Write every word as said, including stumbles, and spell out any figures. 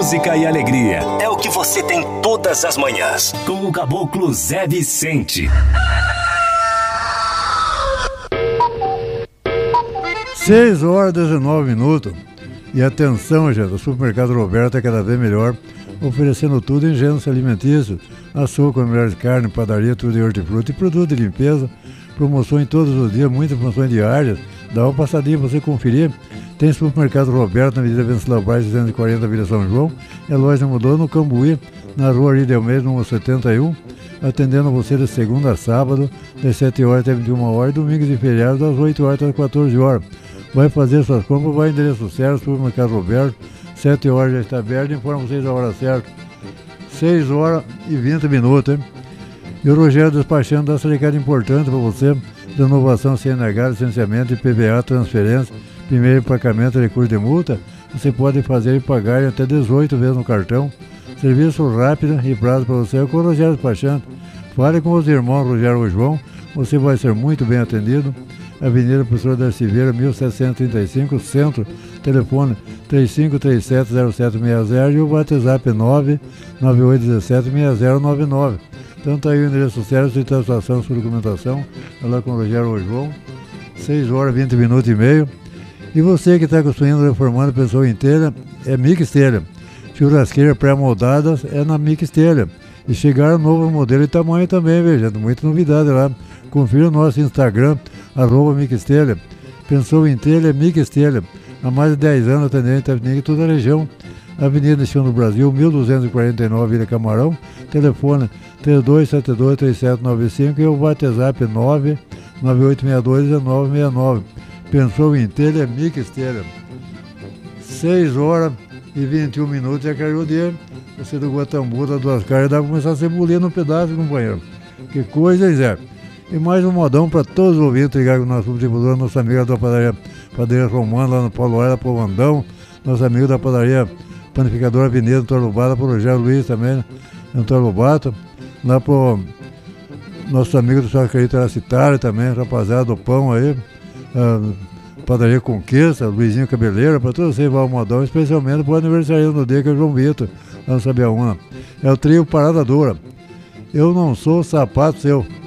música e alegria. É o que você tem todas as manhãs. Com o Caboclo Zé Vicente. seis horas e dezenove minutos. E atenção, gente, o Supermercado Roberto é cada vez melhor, oferecendo tudo em gêneros alimentícios, açúcar, melhor de carne, padaria, tudo de hortifruti e produto de limpeza. Promoções todos os dias, muitas promoções diárias. Dá uma passadinha para você conferir. Tem Supermercado Roberto na Avenida Venceslau Braz, seiscentos e quarenta, Vila São João. É loja mudou no Cambuí, na rua Aridelmes, número setenta e um. Atendendo você de segunda a sábado, das sete horas até vinte e uma horas, domingos e feriados, das oito horas até quatorze horas. Vai fazer suas compras, vai endereço certo, Supermercado Roberto, sete horas já está aberto, informa vocês a hora certa. seis horas e vinte minutos, hein? E o Rogério despachando dá essa recado importante para você: renovação C N H, licenciamento, I P V A, transferência, primeiro emplacamento, recurso de multa. Você pode fazer e pagar até dezoito vezes no cartão. Serviço rápido e prazo para você com o Rogério despachando. Fale com os irmãos Rogério ou João, você vai ser muito bem atendido. Avenida Professor Darcy Vieira, mil setecentos e trinta e cinco, Centro, telefone três cinco três sete zero sete seis zero e o WhatsApp nove nove oito um sete seis zero nove nove. Então tá aí o endereço certo, situação, sua documentação, lá com o Rogério ou João, seis horas, vinte minutos e meio. E você que está construindo, reformando a pessoa inteira, é Mix Telha. Churrasqueira pré-moldadas é na Mix Telha. E chegaram novo modelo e tamanho também, veja, muita novidade lá. Confira o nosso Instagram, arroba Mix Telha. Pensou em telha, Mix Telha. Há mais de dez anos atendendo em toda a região. Avenida Chão do Brasil, mil duzentos e quarenta e nove, Vila Camarão. Telefone três dois sete dois, três sete nove cinco e o WhatsApp nove nove oito seis dois um nove seis nove. Pensou em telha, Mix Telha. seis horas e vinte e um minutos, já caiu o dia. Você do Guatambu, das duas caras, dá pra começar a cebolinha no pedaço, companheiro. Que coisa, Zé. E mais um modão para todos os ouvintes ligados com o nosso distribuidor, nossa amiga da padaria, padaria Romana, lá no Paulo Aira, Povandão, nosso amigo da padaria Panificadora Avenida, Antônio Lobato, pro Rogério Luiz também, Antônio Lobato, lá pro nosso amigo do Churrascaria Teracitária também, rapaziada do pão aí, a padaria Conquista, Luizinho Cabeleira, para todos vocês, vai o modão, especialmente pro aniversário no dia que é o João Vitor, lá no Sabiaúna. É o trio Parada Dura. Eu não sou sapato seu.